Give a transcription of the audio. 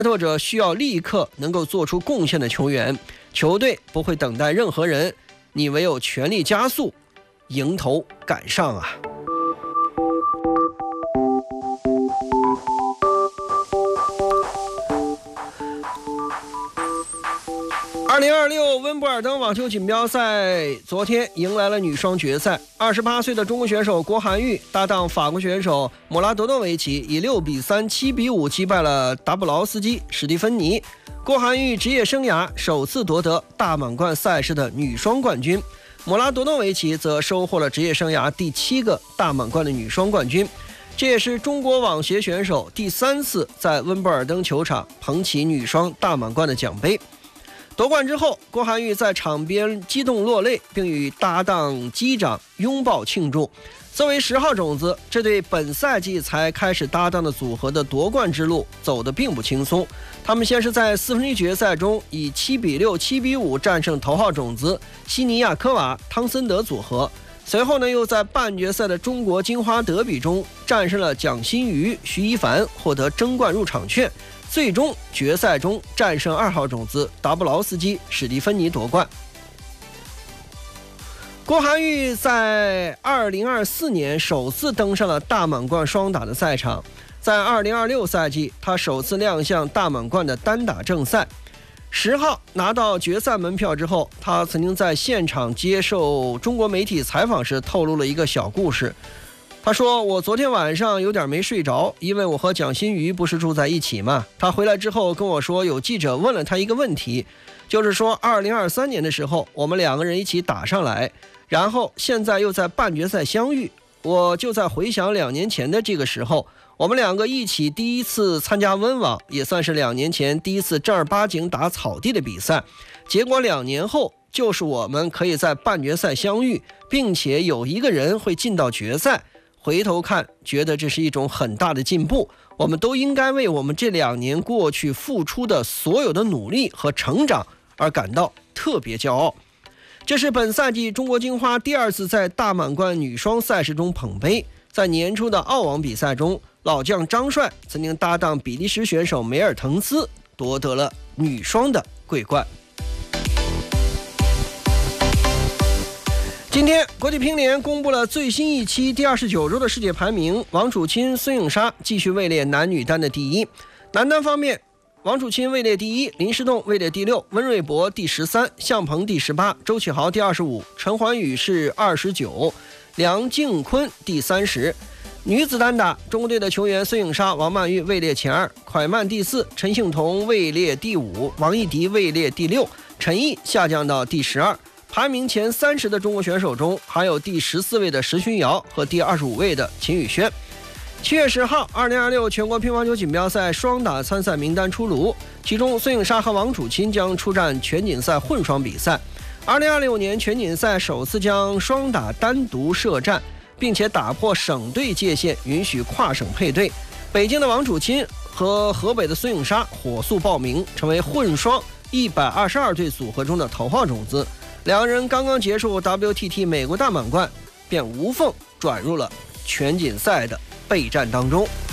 或者需要立刻能够做出贡献的球员，球队不会等待任何人，你唯有全力加速，迎头赶上啊！2026温布尔登网球锦标赛昨天迎来了女双决赛，28岁的中国选手郭涵玉搭档法国选手莫拉多诺维奇，以6比3、7比5击败了达布劳斯基、史蒂芬妮。郭涵玉职业生涯首次夺得大满贯赛事的女双冠军，莫拉多诺维奇则收获了职业生涯第7个大满贯的女双冠军。这也是中国网协选手第3次在温布尔登球场捧起女双大满贯的奖杯。夺冠之后，郭涵玉在场边激动落泪，并与搭档击掌拥抱庆祝。作为10号种子，这对本赛季才开始搭档的组合的夺冠之路走得并不轻松。他们先是在4分之一决赛中以7比6、7比5战胜头号种子西尼亚科娃、汤森德组合，随后呢又在半决赛的中国金花德比中战胜了蒋欣瑜、徐一凡，获得争冠入场券。最终决赛中战胜2号种子达布劳斯基、史蒂芬妮夺冠。郭涵玉在2024年首次登上了大满贯双打的赛场，在2026赛季他首次亮相大满贯的单打正赛。10号拿到决赛门票之后，他曾经在现场接受中国媒体采访时透露了一个小故事。他说，我昨天晚上有点没睡着，因为我和蒋欣瑜不是住在一起嘛。他回来之后跟我说，有记者问了他一个问题，就是说2023年的时候我们2个人一起打上来，然后现在又在半决赛相遇。我就在回想2年前的这个时候，我们2个一起第一次参加温网，也算是2年前第一次正儿八经打草地的比赛。结果2年后就是我们可以在半决赛相遇，并且有一个人会进到决赛。回头看，觉得这是一种很大的进步，我们都应该为我们这2年过去付出的所有的努力和成长而感到特别骄傲。这是本赛季中国金花第2次在大满贯女双赛事中捧杯。在年初的澳网比赛中，老将张帅曾经搭档比利时选手梅尔滕斯夺得了女双的桂冠。今天国际乒联公布了最新一期第29周的世界排名，王楚钦、孙颖莎继续位列男女单的第1。男单方面，王楚钦位列第1，林诗栋位列第6，温瑞博第13，向鹏第18，周启豪第25，陈寰宇是29，梁靖昆第30。女子单打，中国队的球员孙颖莎、王曼玉位列前2，蒯曼第4，陈幸同位列第5，王艺迪位列第6，陈毅下降到第12。排名前30的中国选手中，还有第14位的石勋瑶和第25位的秦宇轩。7月10号，2026全国乒乓球锦标赛双打参赛名单出炉，其中孙颖莎和王楚钦将出战全锦赛混双比赛。2026年全锦赛首次将双打单独设战，并且打破省队界限，允许跨省配对。北京的王楚钦和河北的孙颖莎火速报名，成为混双122对组合中的头号种子。2人刚刚结束 WTT 美国大满贯，便无缝转入了全锦赛的备战当中。